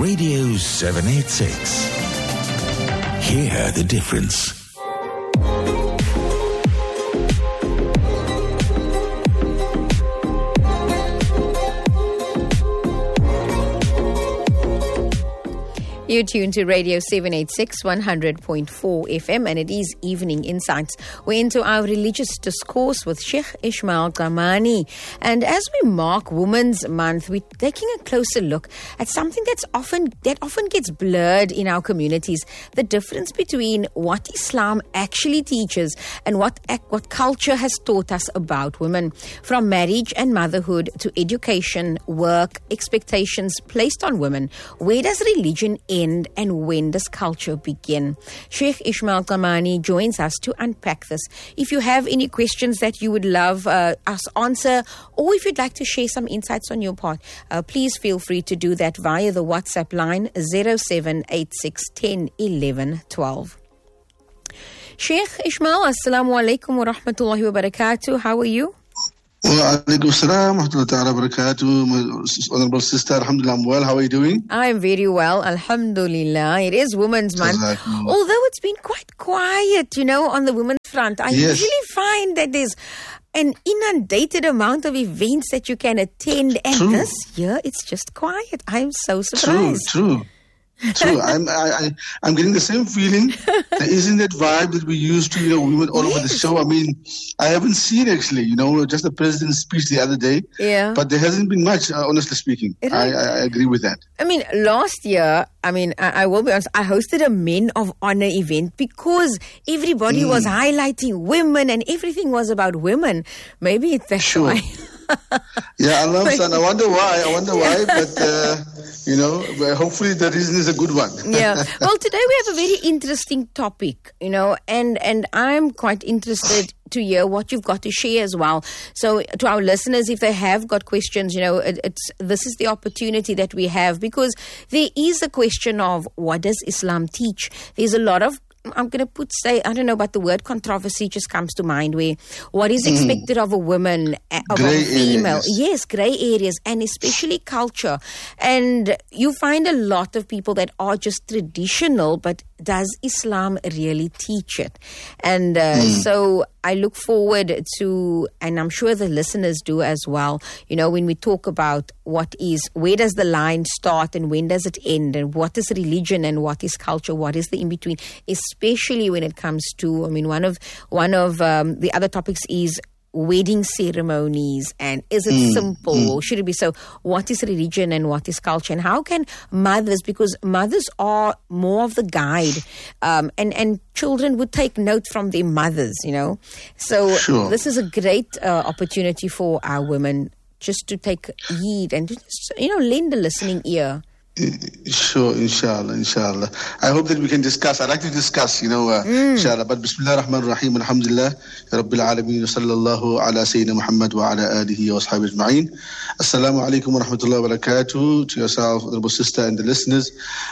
Radio 786. Hear the difference. You're tuned to Radio 786, 100.4 FM, and it is Evening Insights. We're into our religious discourse with Sheikh Ismail Kamani. And as we mark Women's Month, we're taking a closer look at something that often gets blurred in our communities: the difference between what Islam actually teaches and what culture has taught us about women. From marriage and motherhood to education, work, expectations placed on women, where does religion end and when does culture begin? Sheikh Ismail Kamani joins us to unpack this. If you have any questions that you would love us answer, or if you'd like to share some insights on your part, please feel free to do that via the WhatsApp line 0786 10 11 12. Sheikh Ismail, Assalamu alaikum wa rahmatullahi wa barakatuh. How are you? Wa alaikum salam wa rahmatullahi wa barakatuh. My honorable sister, alhamdulillah, I'm well. How are you doing? I'm very well, alhamdulillah. It is Women's Month. Although it's been quite quiet, on the women's front. I usually find that there's an inundated amount of events that you can attend, and this year it's just quiet. I'm so surprised. True. I'm getting the same feeling. There isn't that vibe that we used to, women all over the show. I mean, I haven't seen actually, just the president's speech the other day. Yeah. But there hasn't been much, honestly speaking. I agree with that. I mean, last year, I will be honest, I hosted a Men of Honor event because everybody was highlighting women and everything was about women. Maybe it's that why. Yeah, I wonder why, but hopefully the reason is a good one. Yeah. Well, today we have a very interesting topic, and I'm quite interested to hear what you've got to share as well. So to our listeners, if they have got questions, this is the opportunity that we have, because there is a question of what does Islam teach? There's a lot of, I'm going to I don't know, but the word controversy just comes to mind, where what is expected of a woman, of a female. Areas. Yes, grey areas, and especially culture. And you find a lot of people that are just traditional, but does Islam really teach it? And so I look forward to, and I'm sure the listeners do as well, when we talk about where does the line start and when does it end, and what is religion and what is culture, what is the in-between, especially when it comes to, one of the other topics is wedding ceremonies, and is it simple or should it be so? What is religion and what is culture, and how can mothers, because mothers are more of the guide, and children would take note from their mothers, so this is a great opportunity for our women just to take heed and just, lend a listening ear. Sure, inshallah. I hope that we can discuss. I'd like to discuss, inshallah. But Bismillah ar-Rahman ar-Rahim, alhamdulillah, Rabbil Alameen, sallallahu ala Sayyidina Muhammad wa ala alihi wa ashabihi ajma'in. Assalamu alaikum wa rahmatullahi wa barakatuh, to yourself, honorable sister, and the listeners.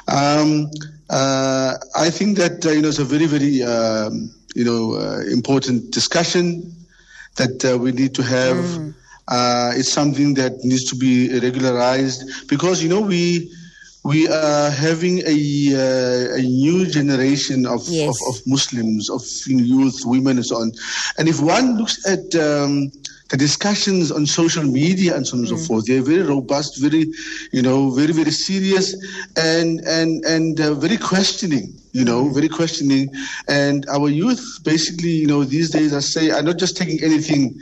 I think that, it's a very, very, important discussion that we need to have. It's something that needs to be regularized because, we are having a new generation of Muslims, of youth, women, and so on. And if one looks at the discussions on social media and so on and so forth, they're very robust, very, very, very serious, and very questioning. Very questioning. And our youth, basically, these days, are not just taking anything,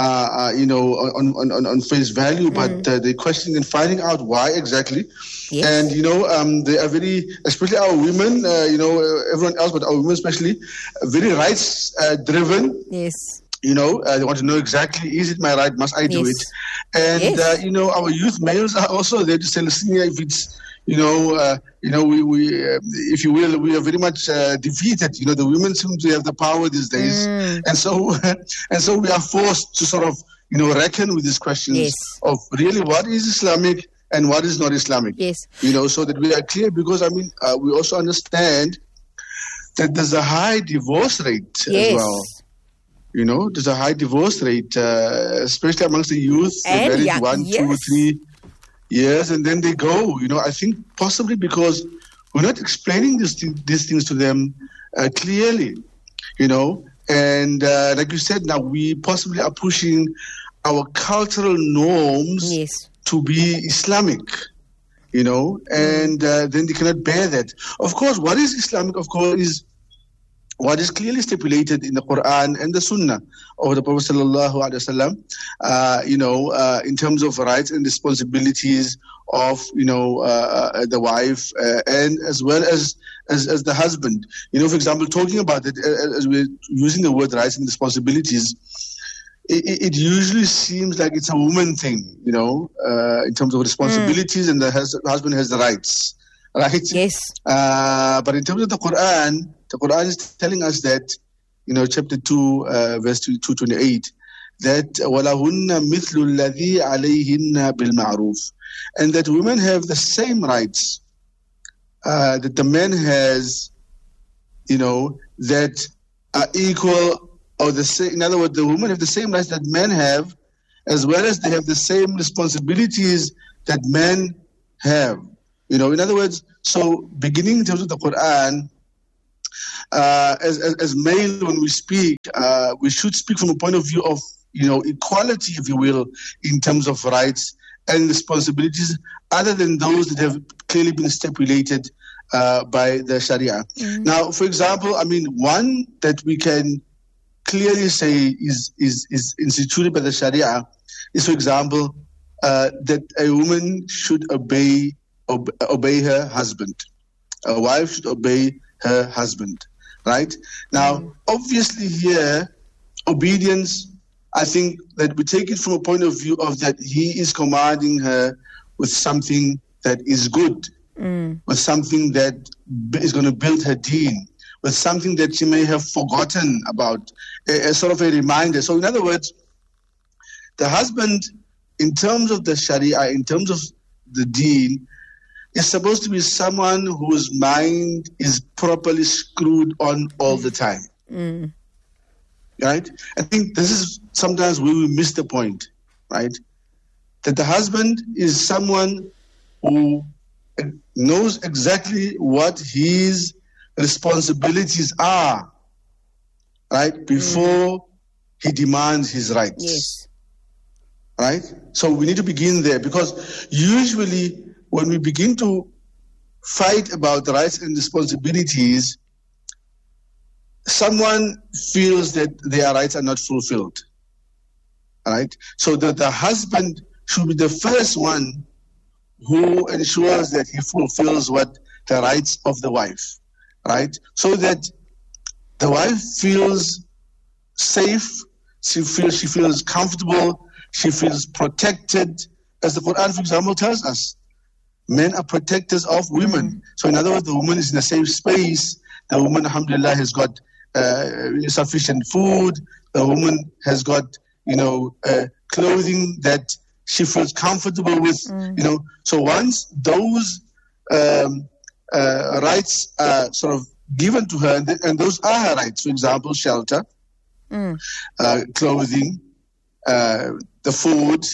on face value, but they're questioning and finding out why exactly. Yes. And, they are very, especially our women, everyone else, but our women especially, very rights driven. Yes. They want to know exactly, is it my right? Must I do it? And, our youth males are also there to say, listen, if it's, we if you will, we are very much defeated. The women seem to have the power these days. And so we are forced to sort of, reckon with these questions of really what is Islamic and what is not Islamic. Yes. So that we are clear, because, we also understand that there's a high divorce rate as well. There's a high divorce rate, especially amongst the youth. And married 1, 2, 3. years, and then they go. I think possibly because we're not explaining these things to them clearly, and like you said, now we possibly are pushing our cultural norms to be Islamic, and then they cannot bear that. Of course, what is Islamic, of course, is what is clearly stipulated in the Quran and the Sunnah of the Prophet sallallahu alaihi wasallam, in terms of rights and responsibilities of, the wife and as well as the husband. For example, talking about it, as we're using the word rights and responsibilities, it usually seems like it's a woman thing, in terms of responsibilities, and the husband has the rights, right? Yes. But in terms of the Quran is telling us that, chapter 2, verse 228, that وَلَهُنَّ مِثْلُ الَّذِي عَلَيْهِنَّ بِالْمَعْرُوفِ, and that women have the same rights that the man has, that are equal or the same. In other words, the women have the same rights that men have, as well as they have the same responsibilities that men have. In other words, so beginning in terms of the Quran, as male, when we speak, we should speak from a point of view of, equality, if you will, in terms of rights and responsibilities, other than those that have clearly been stipulated by the Sharia. Mm-hmm. Now, for example, one that we can clearly say is instituted by the Sharia is, for example, that a woman should obey her husband. A wife should obey her husband, right? Now, obviously here, obedience, I think that we take it from a point of view of that he is commanding her with something that is good, with something that is going to build her deen, with something that she may have forgotten about, a sort of a reminder. So in other words, the husband, in terms of the Sharia, in terms of the deen, is supposed to be someone whose mind is properly screwed on all the time. Right? I think this is sometimes where we miss the point, right? That the husband is someone who knows exactly what his responsibilities are, right? Before he demands his rights. Yes. Right? So we need to begin there, because usually when we begin to fight about rights and responsibilities, someone feels that their rights are not fulfilled. Right? So that the husband should be the first one who ensures that he fulfills what the rights of the wife. Right? So that the wife feels safe, she feels comfortable, she feels protected. As the Quran, for example, tells us, men are protectors of women. So in other words, the woman is in a safe space. The woman, alhamdulillah, has got sufficient food. The woman has got, clothing that she feels comfortable with. So once those rights are sort of given to her, and those are her rights, for example, shelter, clothing, the food,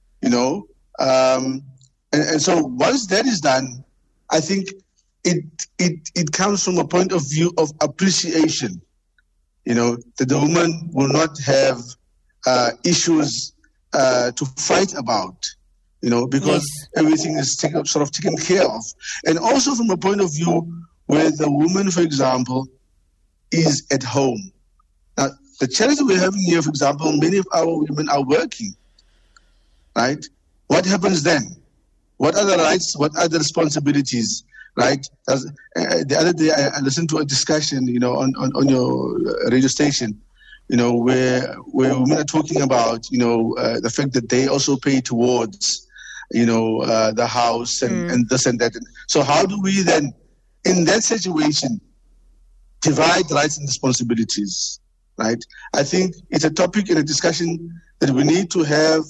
and so once that is done, I think it comes from a point of view of appreciation, that the woman will not have issues to fight about, because everything is taken care of. And also from a point of view where the woman, for example, is at home. Now, the challenge we're having here, for example, many of our women are working, right? What happens then? What are the rights? What are the responsibilities? Right? The other day, I listened to a discussion, on your radio station, where women are talking about, the fact that they also pay towards, the house and this and that. So how do we then, in that situation, divide rights and responsibilities? Right? I think it's a topic and a discussion that we need to have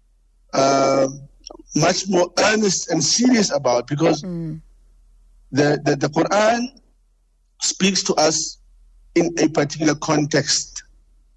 much more earnest and serious about, because the Quran speaks to us in a particular context,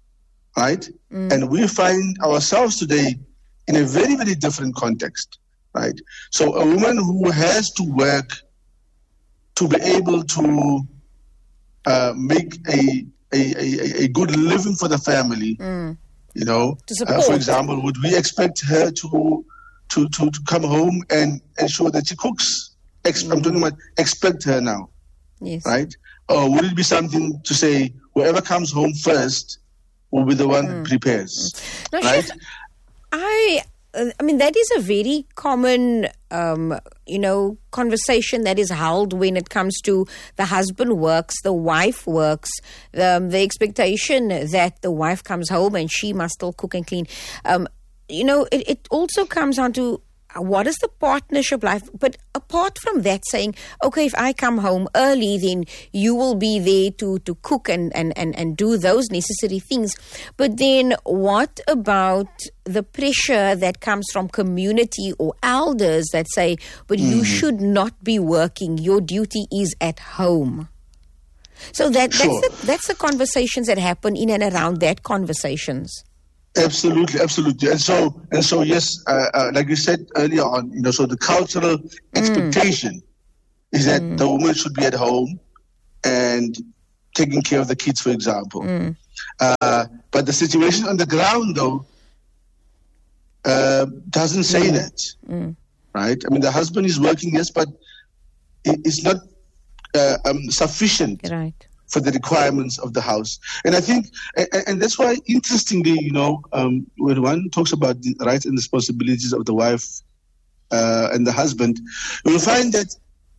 right? And we find ourselves today in a very, very different context. right? So a woman who has to work to be able to make a good living for the family, you know, for example, would we expect her to come home and ensure that she cooks? I'm talking about expect her now, yes, right? Or would it be something to say whoever comes home first will be the one who prepares, now, right? Sheikh, I mean, that is a very common, conversation that is held when it comes to the husband works, the wife works, the expectation that the wife comes home and she must still cook and clean. It also comes down to what is the partnership life? But apart from that, saying, okay, if I come home early, then you will be there to cook and do those necessary things. But then what about the pressure that comes from community or elders that say, but you should not be working, your duty is at home? So that's the conversations that happen in and around that conversations. Absolutely. And so, yes, like you said earlier on, so the cultural expectation is that the woman should be at home and taking care of the kids, for example. But the situation on the ground, though, doesn't say that, right? I mean, the husband is working, yes, but it's not sufficient. Right. For the requirements of the house. And I think, and that's why, interestingly, when one talks about the rights and responsibilities of the wife and the husband, you will find that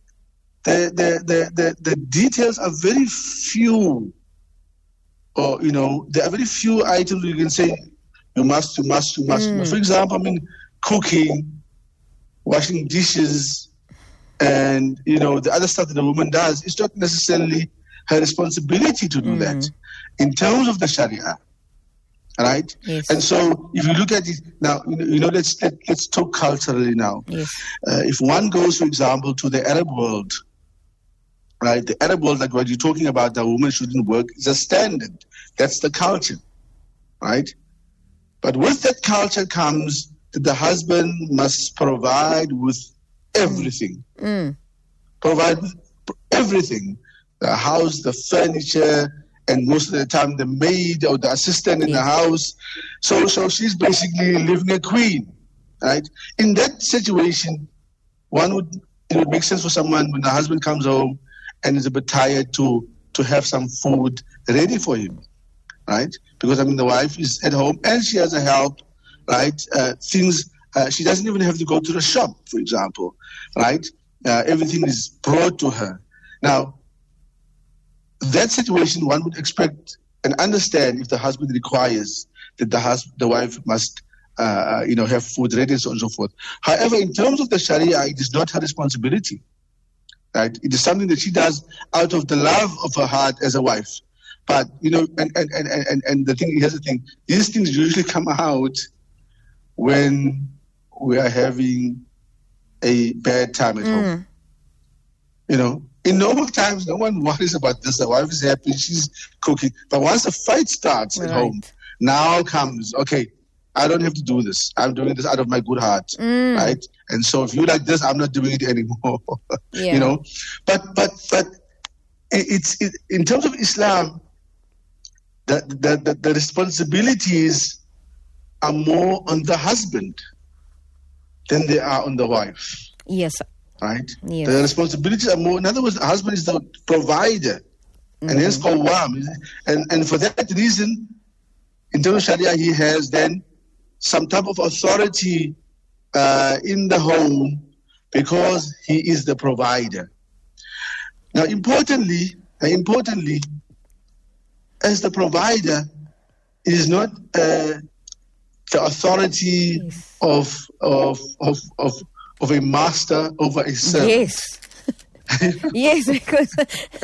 the details are very few, or, there are very few items you can say, you must. For example, I mean, cooking, washing dishes, and, the other stuff that a woman does is not necessarily her responsibility to do that in terms of the Sharia, right? Yes. And so, if you look at it now, let's talk culturally now. Yes. If one goes, for example, to the Arab world, right? The Arab world, like what you're talking about, the woman shouldn't work, is a standard. That's the culture, right? But with that culture comes that the husband must provide with everything. Provide with everything. The house, the furniture, and most of the time the maid or the assistant in the house. So she's basically living a queen, right? In that situation, it would make sense for someone when the husband comes home and is a bit tired to have some food ready for him, right? Because, the wife is at home and she has a help, right? She doesn't even have to go to the shop, for example, right? Everything is brought to her. Now, that situation, one would expect and understand if the husband requires that the wife must, have food ready and so on and so forth. However, in terms of the Sharia, it is not her responsibility, right? It is something that she does out of the love of her heart as a wife. But, and here's the thing, these things usually come out when we are having a bad time at home. In normal times, no one worries about this. The wife is happy, she's cooking. But once the fight starts at home, now comes, okay, I don't have to do this. I'm doing this out of my good heart, right? And so if you like this, I'm not doing it anymore, But it's in terms of Islam, the responsibilities are more on the husband than they are on the wife. Yes. Right? Yes. The responsibilities are more. In other words, the husband is the provider, and hence qawwam. And for that reason, in terms of Sharia, he has then some type of authority in the home because he is the provider. Now, importantly, as the provider, it is not the authority of a master over a servant. Yes. Yes, because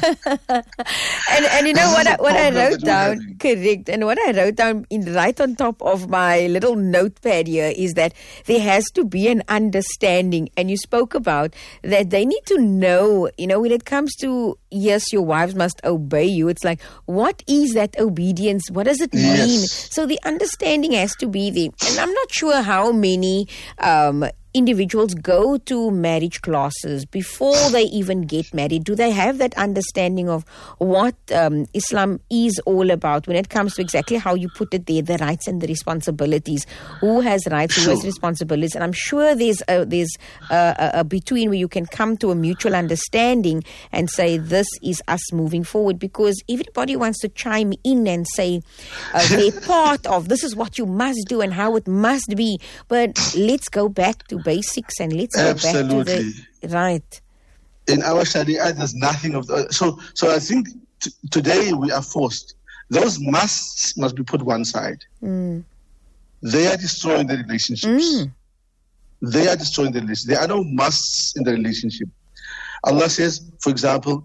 and what I wrote down, correct, and what I wrote down right on top of my little notepad here is that there has to be an understanding, and you spoke about that they need to know, when it comes to, yes, your wives must obey you, it's like, what is that obedience? What does it mean? So the understanding has to be there, and I'm not sure how many individuals go to marriage classes before they even get married? Do they have that understanding of what Islam is all about when it comes to exactly how you put it there, the rights and the responsibilities? Who has rights, who has responsibilities? And I'm sure there's a between where you can come to a mutual understanding and say this is us moving forward, because everybody wants to chime in and say they're part of this is what you must do and how it must be. But let's go back to basics and let's go back to the right. In our Sharia, there's nothing of the, so I think today we are forced. Those musts must be put one side. They are destroying the relationships. They are destroying the relationship. There are no musts in the relationship. Allah says, for example,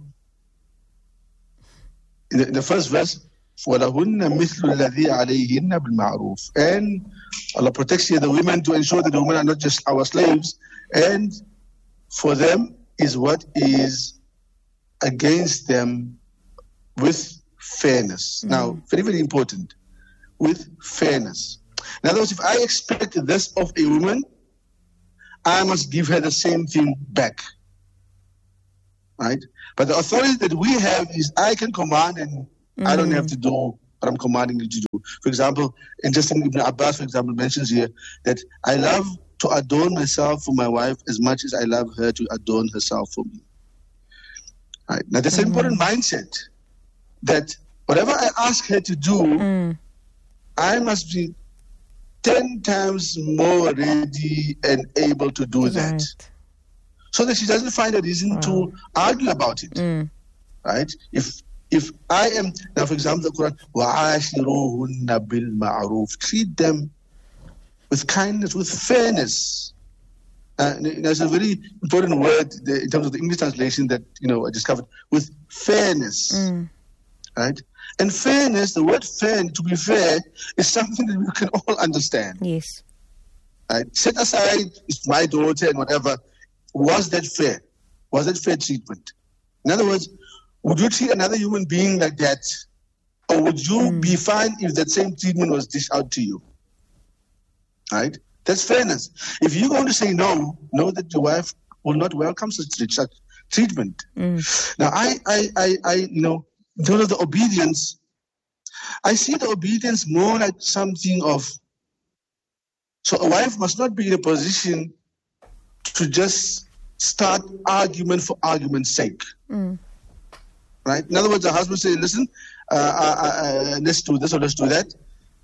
in the first verse, وَلَهُنَّ مِثْلُ الَّذِي عَلَيْهِنَّ بِالْمَعْرُوفِ. And Allah protects here the women to ensure that the women are not just our slaves, and for them is what is against them with fairness. Now, very, very important, with fairness. In other words, if I expect this of a woman, I must give her the same thing back. Right? But the authority that we have is I can command and I don't have to do what I'm commanding you to do. For example, Ibn Abbas, for example, mentions here that I love to adorn myself for my wife as much as I love her to adorn herself for me. Right? Now, that's an important mindset, that whatever I ask her to do, I must be 10 times more ready and able to do that. So that she doesn't find a reason to argue about it. Right? If I am, now for example, the Quran, وَعَاشِرُوهُنَّ بِالْمَعْرُوفِ, treat them with kindness, with fairness. There's a very important word in terms of the English translation that I discovered, with fairness. Right? And fairness, the word fair, to be fair, is something that we can all understand. Yes. Right? Set aside, it's my daughter and whatever. Was that fair? Was that fair treatment? In other words, would you treat another human being like that? Or would you be fine if that same treatment was dished out to you? Right? That's fairness. If you're going to say no, know that your wife will not welcome such treatment. Now, I in terms of the obedience, I see the obedience more like something of, so a wife must not be in a position to just start argument for argument's sake. Right? In other words, the husband says, listen, let's do this or let's do that.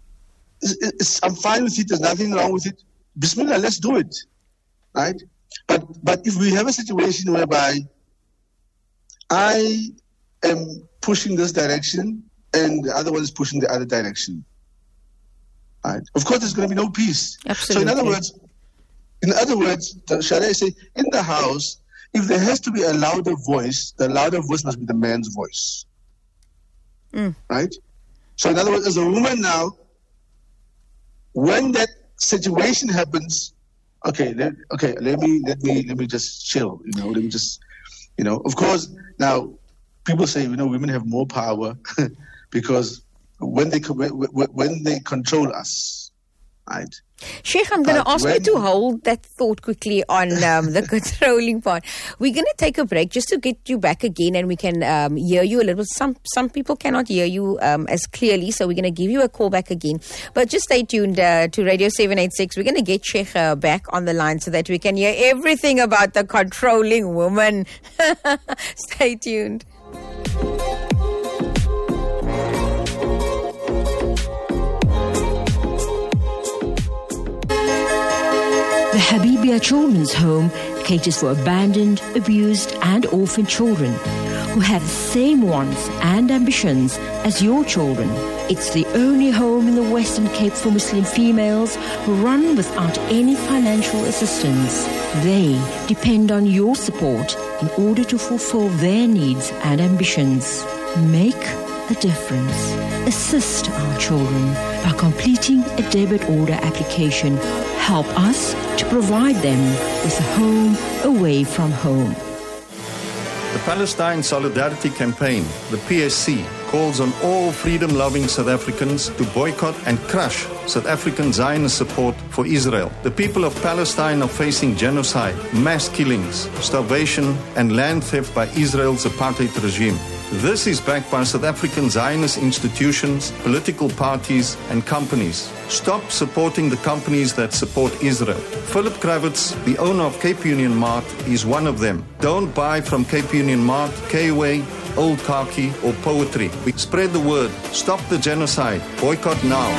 I'm fine with it. There's nothing wrong with it. Bismillah, let's do it. Right? But if we have a situation whereby I am pushing this direction and the other one is pushing the other direction, right? Of course, there's going to be no peace. Absolutely. So in other words, the Sharia say, in the house, if there has to be a louder voice, the louder voice must be the man's voice. Right? So in other words, as a woman now, when that situation happens, let me just chill, let me just, of course, now people say, women have more power because when they control us, right? Sheikh, I'm going to ask you to hold that thought quickly on the controlling part. We're going to take a break just to get you back again, and we can hear you a little. Some people cannot hear you as clearly, so we're going to give you a call back again. But just stay tuned to Radio 786. We're going to get Sheikh back on the line so that we can hear everything about the controlling woman. Stay tuned. The Habibia Children's Home caters for abandoned, abused and orphaned children who have the same wants and ambitions as your children. It's the only home in the Western Cape for Muslim females who run without any financial assistance. They depend on your support in order to fulfill their needs and ambitions. Make a difference. Assist our children by completing a debit order application. Help us to provide them with a home away from home. The Palestine Solidarity Campaign, the PSC, calls on all freedom-loving South Africans to boycott and crush South African Zionist support for Israel. The people of Palestine are facing genocide, mass killings, starvation, and land theft by Israel's apartheid regime. This is backed by South African Zionist institutions, political parties, and companies. Stop supporting the companies that support Israel. Philip Kravitz, the owner of Cape Union Mart, is one of them. Don't buy from Cape Union Mart, K-Way, Old Khaki, or Poetry. Spread the word. Stop the genocide. Boycott now.